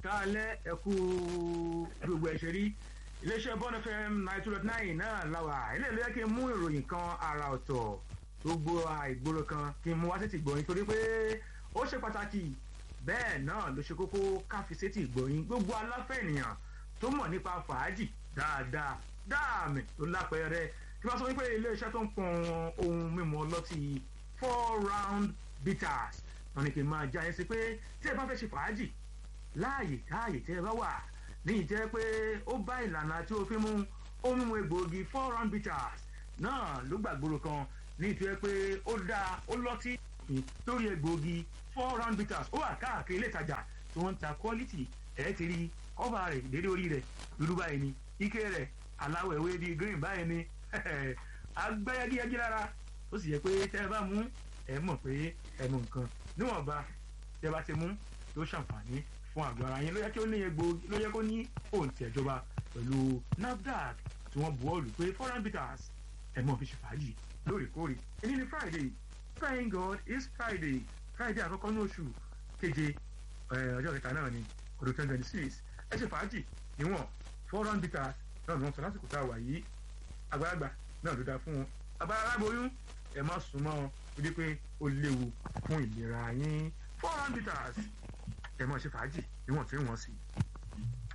káalẹ́ ẹ̀kú gbogbo ẹ̀ṣẹ̀ rí iléeṣẹ́ Bond FM 92.9 náà láwà ilé ìlú yẹ kí n mú ìròyìn kan àrà ọ̀tọ̀ gbogbo àìgboro kan kí n mú wá sétí ìgbọ̀yìn torí pé ó ṣe pàtàkì bẹ́ẹ̀ náà ló ṣe kókó káfi sétí ìgbọ̀yìn gbogbo aláfẹ́ ènìyàn tó mọ̀ nípa fàájì dáadáa dáàmì tó lápẹẹrẹ kí wọ́n sọ wípé iléeṣẹ́ tó ń pọn ohun mímu ọlọ́tí 4 round bitters wọn ni kí n máa já yín sí pé tí ẹ bá fẹ́ ṣe fàájì láàyè káàyè tẹ́ ẹ bá wà ní ìjẹ́ pé ó bá ìlànà tí ó fi mú ohun mímu egbòogi 4 round bitters náà ló gbàgbóró kan ní ìtura pé ó dáa ó lọ́tí lórí egbòogi 4 round bitters ó wà káàkiri ilé ìtajà tí wọ́n ń ta quality ẹ̀ ti rí kọ́bà rẹ̀ dédé orí rẹ̀ dúdú báyìí ni ike rẹ̀ aláwọ̀ ewé bíi green báyìí ni agbẹ́yẹ́díyẹ́dí lára ó sì yẹ pé tẹ́ ẹ bá mú ẹ mọ̀ pé ẹnu nǹkan níwọ̀nba tẹ́ ẹ bá ti mú tó ṣàǹfààní fún àgọ́ ara yín ló yẹ kí ó ní egbòogi ló yẹ kó ní òǹtẹ̀ ìjọba pẹ̀lú NAFDAC tí wọ́n bu ọ́ọ̀lù pé 4 round bitters ẹ mọ̀ fi ṣe fàájì lóòrèkóòrè èyí ni Friday thank God it's Friday àkọ́kọ́ ní oṣù keje ọjọ́ kẹta náà ni ọdún 2026 ẹ ṣe fàájì níwọ̀n 4 round bitters náà ni wọ́n sọ lásìkò tá a wà yìí àgbàlagbà náà ló dáa fún wọn aláboyún ẹ má súnmọ́ ó dé pé ó léwu fún ìlera yín 4 round bitters ẹ má ṣe fàájì níwọ̀n tí wọ́n sì.